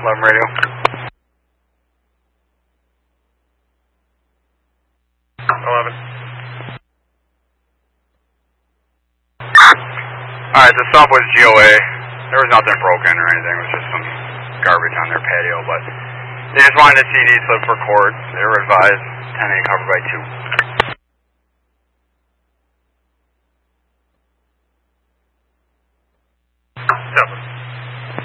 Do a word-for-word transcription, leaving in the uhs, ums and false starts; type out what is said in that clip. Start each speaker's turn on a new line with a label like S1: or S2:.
S1: eleven radio. eleven. Alright, the stop was G O A. There was nothing broken or anything. It was just some garbage on their patio, but they just wanted a C D slip for court. They were advised ten A covered by two.